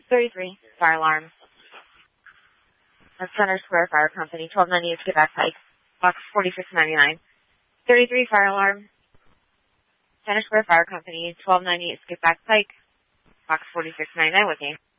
33, fire alarm. That's Center Square Fire Company, 1298 Skipback Pike, box 4699. 33, fire alarm. Center Square Fire Company, 1298 Skipback Pike, box 4699 with you.